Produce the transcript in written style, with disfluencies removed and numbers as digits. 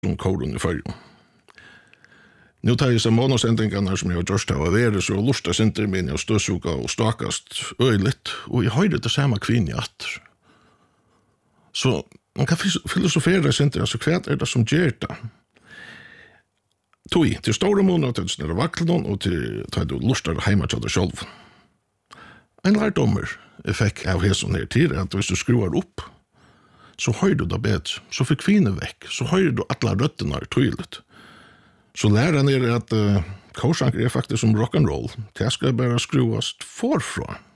som koron I förrjun. Nu tar jag sig månadsendringarna som jag har gjort av det så lustar sinter min och støvsuga och stakast öjligt och jag höjde det samma kvinna att. Så man kan filosofera sinter alltså kvart det som gör det. Till stora månader till snära vacklan och till tar du lustar hemma till dig själv. En lärdommer effekt av häson här till att hvis du skruvar upp så höjer du det bättre. Så fick kvinnan väck. Så höjer du alla rötterna tydligt. Så läran att korsanger faktiskt som rock'n'roll. Det ska bara skruvas forfra.